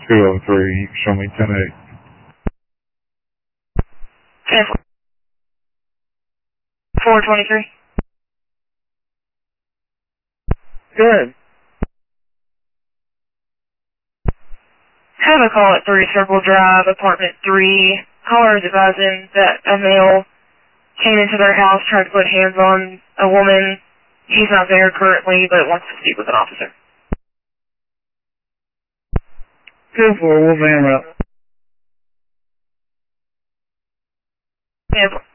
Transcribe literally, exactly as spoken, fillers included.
two oh three, you can show me ten eight. ten four twenty-three. Good. Have a call at three Circle Drive, apartment three. Caller is advising that a male came into their house, tried to put hands on a woman. He's not there currently, but wants to speak with an officer. Two four, we'll man up. ten four.